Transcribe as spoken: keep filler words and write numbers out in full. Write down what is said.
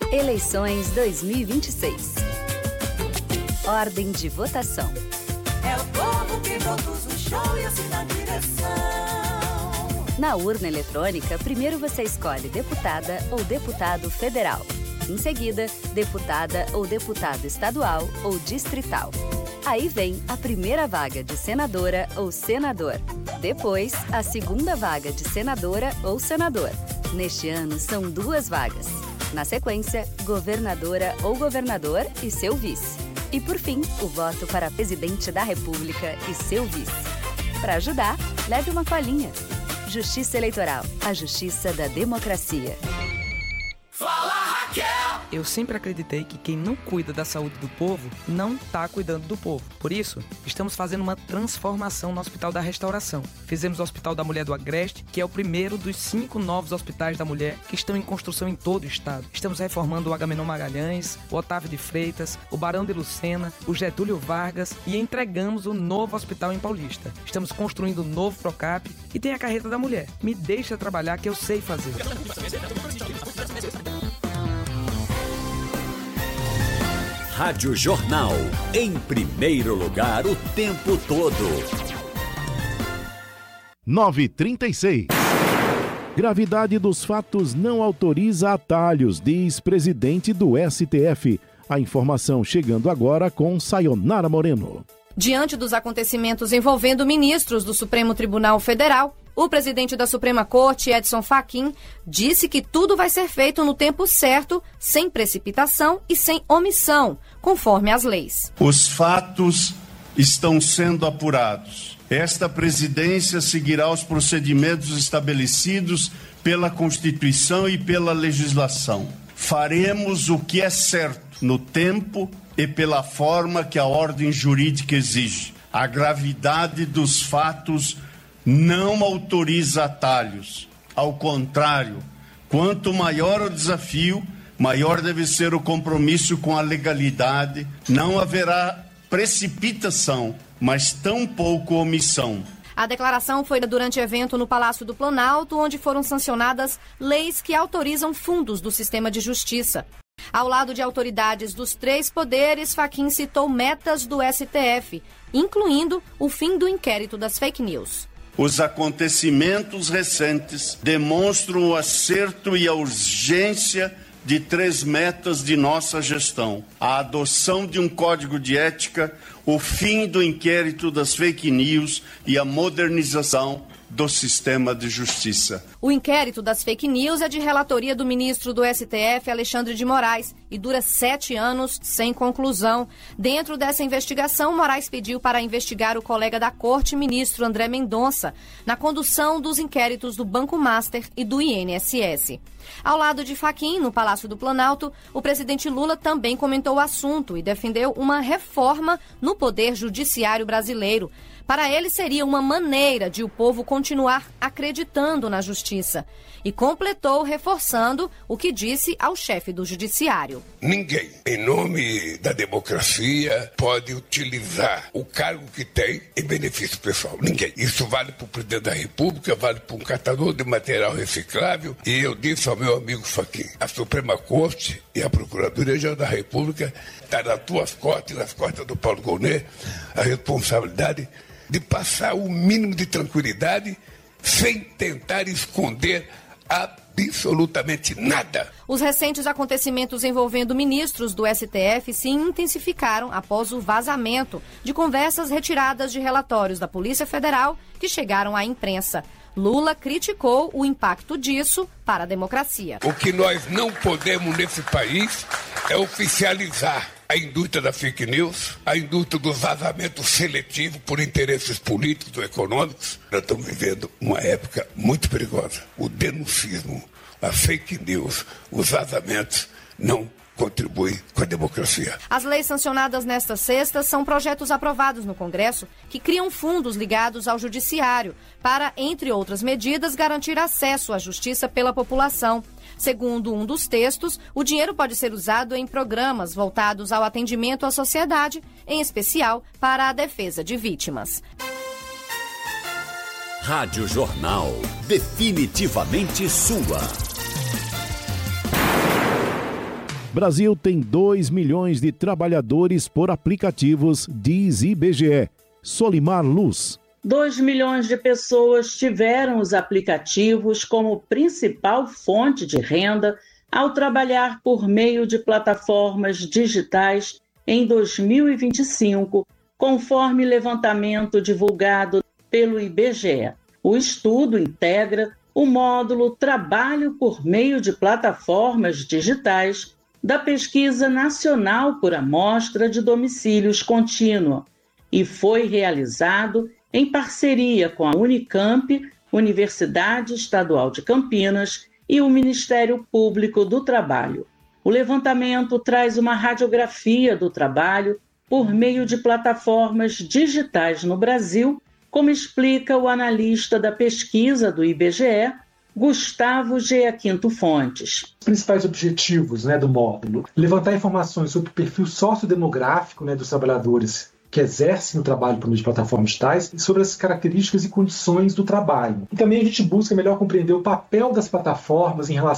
Eleições dois mil e vinte e seis. Ordem de votação. É o povo que produz o show e assim dá direção. Na urna eletrônica, primeiro você escolhe deputada ou deputado federal. Em seguida, deputada ou deputado estadual ou distrital. Aí vem a primeira vaga de senadora ou senador. Depois, a segunda vaga de senadora ou senador. Neste ano, são duas vagas. Na sequência, governadora ou governador e seu vice. E por fim, o voto para presidente da República e seu vice. Para ajudar, leve uma colinha. Justiça Eleitoral, a justiça da democracia. Fala, Raquel! Eu sempre acreditei que quem não cuida da saúde do povo não está cuidando do povo. Por isso, estamos fazendo uma transformação no Hospital da Restauração. Fizemos o Hospital da Mulher do Agreste, que é o primeiro dos cinco novos hospitais da mulher que estão em construção em todo o estado. Estamos reformando o Agamenon Magalhães, o Otávio de Freitas, o Barão de Lucena, o Getúlio Vargas e entregamos o novo hospital em Paulista. Estamos construindo o novo Procap e tem a carreta da mulher. Me deixa trabalhar que eu sei fazer. Rádio Jornal, em primeiro lugar o tempo todo. nove e trinta e seis. Gravidade dos fatos não autoriza atalhos, diz presidente do S T F. A informação chegando agora com Sayonara Moreno. Diante dos acontecimentos envolvendo ministros do Supremo Tribunal Federal, o presidente da Suprema Corte, Edson Fachin, disse que tudo vai ser feito no tempo certo, sem precipitação e sem omissão, conforme as leis. Os fatos estão sendo apurados. Esta presidência seguirá os procedimentos estabelecidos pela Constituição e pela legislação. Faremos o que é certo no tempo e pela forma que a ordem jurídica exige. A gravidade dos fatos não autoriza atalhos. Ao contrário, quanto maior o desafio, maior deve ser o compromisso com a legalidade. Não haverá precipitação, mas tampouco omissão. A declaração foi durante evento no Palácio do Planalto, onde foram sancionadas leis que autorizam fundos do sistema de justiça. Ao lado de autoridades dos três poderes, Fachin citou metas do S T F, incluindo o fim do inquérito das fake news. Os acontecimentos recentes demonstram o acerto e a urgência de três metas de nossa gestão: a adoção de um código de ética, o fim do inquérito das fake news e a modernização do sistema de justiça. O inquérito das fake news é de relatoria do ministro do S T F, Alexandre de Moraes, e dura sete anos sem conclusão. Dentro dessa investigação, Moraes pediu para investigar o colega da corte, ministro André Mendonça, na condução dos inquéritos do Banco Master e do I N S S. Ao lado de Fachin, no Palácio do Planalto, o presidente Lula também comentou o assunto e defendeu uma reforma no poder judiciário brasileiro. Para ele, seria uma maneira de o povo continuar acreditando na justiça. E completou reforçando o que disse ao chefe do judiciário. Ninguém, em nome da democracia, pode utilizar o cargo que tem em benefício pessoal. Ninguém. Isso vale para o presidente da República, vale para um catador de material reciclável. E eu disse ao meu amigo Fachin, a Suprema Corte e a Procuradoria-Geral da República está nas tuas costas e nas costas do Paulo Gonet a responsabilidade de passar o mínimo de tranquilidade sem tentar esconder absolutamente nada. Os recentes acontecimentos envolvendo ministros do S T F se intensificaram após o vazamento de conversas retiradas de relatórios da Polícia Federal que chegaram à imprensa. Lula criticou o impacto disso para a democracia. O que nós não podemos nesse país é oficializar a indústria da fake news, a indústria do vazamento seletivo por interesses políticos ou econômicos. Nós estamos vivendo uma época muito perigosa. O denuncismo, a fake news, os vazamentos não contribui com a democracia. As leis sancionadas nesta sexta são projetos aprovados no Congresso que criam fundos ligados ao judiciário para, entre outras medidas, garantir acesso à justiça pela população. Segundo um dos textos, o dinheiro pode ser usado em programas voltados ao atendimento à sociedade, em especial para a defesa de vítimas. Rádio Jornal, definitivamente sua. Brasil tem dois milhões de trabalhadores por aplicativos, diz I B G E. Solimar Luz. dois milhões de pessoas tiveram os aplicativos como principal fonte de renda ao trabalhar por meio de plataformas digitais em dois mil e vinte e cinco, conforme levantamento divulgado pelo I B G E. O estudo integra o módulo Trabalho por meio de plataformas digitais da Pesquisa Nacional por Amostra de Domicílios Contínua e foi realizado em parceria com a Unicamp, Universidade Estadual de Campinas e o Ministério Público do Trabalho. O levantamento traz uma radiografia do trabalho por meio de plataformas digitais no Brasil, como explica o analista da pesquisa do I B G E, Gustavo Geaquinto Fontes. Os principais objetivos, né, do módulo: levantar informações sobre o perfil sociodemográfico, né, dos trabalhadores que exercem o trabalho por meio de plataformas digitais e sobre as características e condições do trabalho. E também a gente busca melhor compreender o papel das plataformas em relação